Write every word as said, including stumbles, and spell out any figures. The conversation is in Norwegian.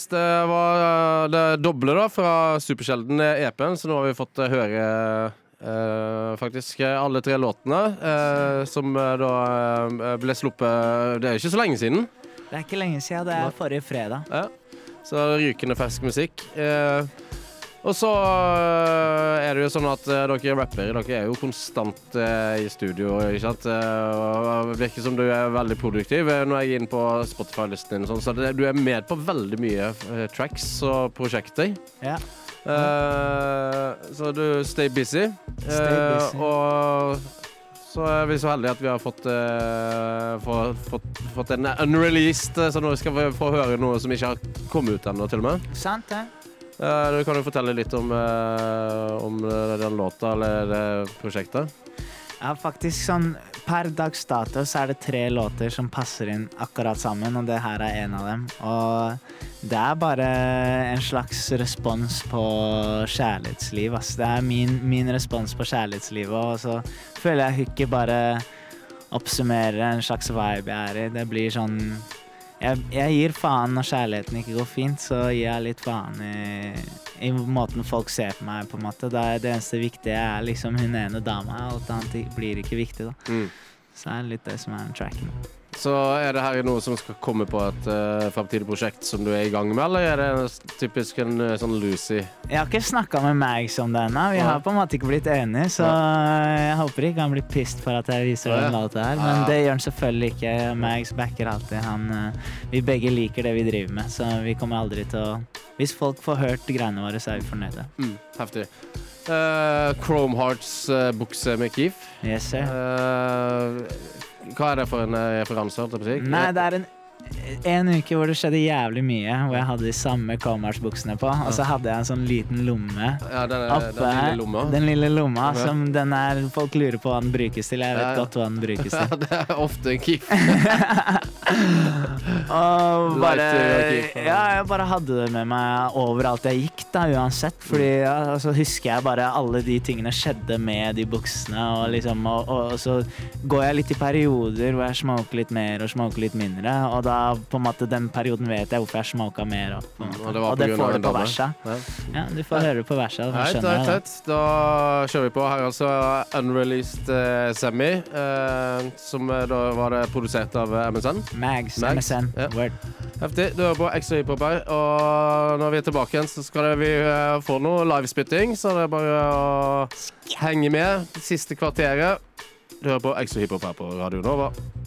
Det var det doble da fra Supersjelden E P-en, så nå har vi fått høre eh, faktisk alle tre låtene eh, som da eh, ble sluppet. Det er ikke så lenge siden. Det er ikke lenge siden, det er forrige fredag. Ja. Så rykende fersk musikk. Eh, og så eh, er det jo sånn at eh, dere rapper, dere er jo konstant eh, i studio, ikke sant? Eh, og det virker som du er veldig produktiv. Eh, Nå er jeg inne på Spotify-listen din, sånn, så det, du er med på veldig mye eh, tracks og prosjekter. Ja. Eh, så du stay busy. Stay busy. Eh, og så er vi så heldige at vi har fått, eh, fått, fått, fått en unreleased, så nå skal vi få høre noe som ikke har kommet ut ennå, til og med. Sant det. Uh, du kan jo fortelle litt om, uh, om den låta eller det prosjektet. Ja, faktisk sånn, per dags dato så er det tre låter som passer inn akkurat sammen, og det her er en av dem. Og det er bare en slags respons på kjærlighetsliv, ass. Det er min, min respons på kjærlighetslivet, og så føler jeg hooket bare oppsummerer en slags vibe jeg er i. Det blir sånn... Jeg, jeg gir faen når kjærligheten ikke går fint, så gir jeg litt faen i, i måten folk ser på meg, på en måte. Det, er det eneste viktige er liksom hun ene dama, alt annet blir ikke viktig da. Mm. Så er det litt det som er tracken. Så er det her noe som skal komme på et uh, fremtidig prosjekt som du er i gang med, eller er det typisk en uh, sånn Lucy? Jeg har ikke snakket med Mags om det ennå. Vi ja. har på en måte ikke blitt enige, så jeg håper ikke han blir pissed for at jeg viser den låta her. Men det gjør han selvfølgelig ikke. Mags backer alltid. Han, uh, vi begge liker det vi driver med, så vi kommer aldri til å... Hvis folk får hørt greiene våre, så er vi fornøyde. Mm, heftig. Uh, Chrome Hearts uh, bukse med Keef. Yes, sir. Uh, Hva er det for en referanse? Nei, det er en, en uke hvor det skjedde jævlig mye, hvor jeg hadde de samme Comarch-buksene på, og så hadde jeg en sånn liten lomme ja, den, er, oppe, den lille lomma. Den lille lomma, ja. Som den er, folk lurer på hva den brukes til. Jeg vet ja. godt hva den brukes til. Ja, det er ofte en Keef. Og bare, ja, jeg bare hadde det med meg overalt jeg gikk da, uansett, fordi ja, så husker jeg bare alle de tingene skjedde med de buksene, og, liksom, og, og, og så går jeg litt i perioder hvor jeg smoker litt mer og smoker litt mindre, og da på en måte den perioden vet jeg hvorfor jeg smoker mer, og, på en måte. og det, og det får du på verset. Ja. ja, du får ja. høre på verset. Heit, heit, heit. Da kjører vi på her, altså Unreleased uh, Semi, uh, som uh, da var det produsert av uh, M S N. Mags, Mags. M S N. Ja. Word. Heftig, du hører på Extra Hiphop her, og når vi er tilbake igjen så skal vi uh, få noe livespitting, så det er bare å henge med det siste kvarteret. Du hører på Extra Hiphop her på Radio Nova.